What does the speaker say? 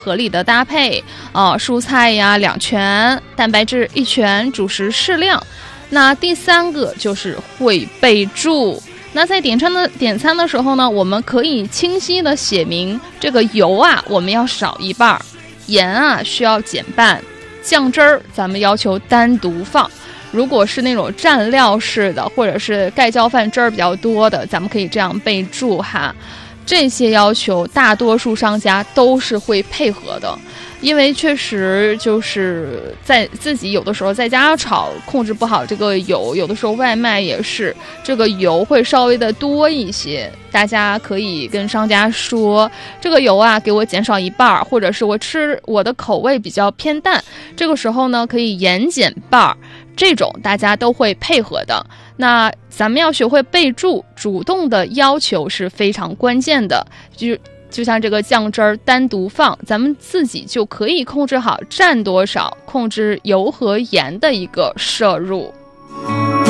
合理的搭配蔬菜呀2拳，蛋白质1拳，主食适量。那第3个就是会备注。那在点餐的时候呢，我们可以清晰的写明这个油啊我们要少1半，盐啊需要减半，酱汁儿咱们要求单独放。如果是那种蘸料式的或者是盖浇饭汁儿比较多的，咱们可以这样备注哈。这些要求大多数商家都是会配合的，因为确实就是在自己有的时候在家炒控制不好这个油，有的时候外卖也是这个油会稍微的多一些，大家可以跟商家说这个油啊给我减少1半，或者是我的口味比较偏淡，这个时候呢可以盐减半，这种大家都会配合的。那咱们要学会备注，主动的要求是非常关键的。就像这个酱汁儿单独放，咱们自己就可以控制好蘸多少，控制油和盐的一个摄入。